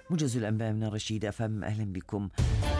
موجز الأنباء من الرشيد أفهم، أهلا بكم.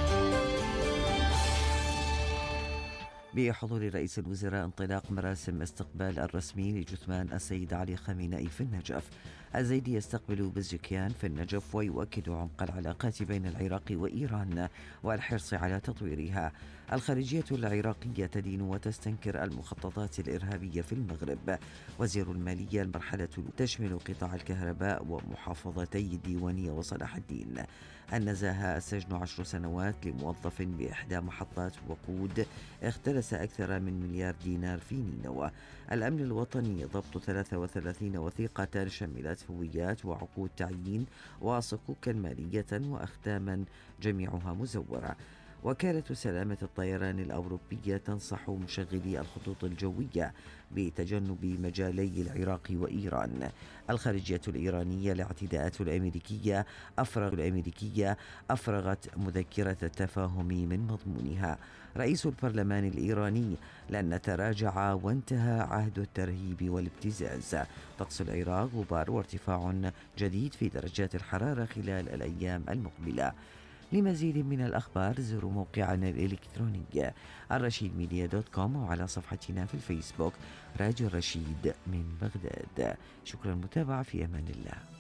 بحضور رئيس الوزراء انطلاق مراسم استقبال الرسمي لجثمان السيد علي خامنئي في النجف. الزيدي يستقبل بزكيان في النجف ويؤكد عمق العلاقات بين العراق وإيران والحرص على تطويرها. الخارجية العراقية تدين وتستنكر المخططات الإرهابية في المغرب. وزير المالية المرحلة تشمل قطاع الكهرباء ومحافظتي الديوانية وصلاح الدين. النزاهة السجن 10 سنوات لموظف بإحدى محطات وقود اختلس أكثر من مليار دينار في نينوى. الأمن الوطني ضبط 33 وثيقة شملت هويات وعقود تعيين وصكوكا مالية وأختاما جميعها مزورة. وكالة سلامة الطيران الأوروبية تنصح مشغلي الخطوط الجوية بتجنب مجالي العراق وإيران. الخارجية الإيرانية الاعتداءات الأمريكية أفرغت مذكرة التفاهم من مضمونها. رئيس البرلمان الإيراني: لن نتراجع وانتهى عهد الترهيب والابتزاز. طقس العراق غبار وارتفاع جديد في درجات الحرارة خلال الأيام المقبلة. لمزيد من الأخبار زوروا موقعنا الإلكتروني الرشيدميديا.com وعلى صفحتنا في الفيسبوك راديو الرشيد من بغداد. شكرا للمتابعة، في أمان الله.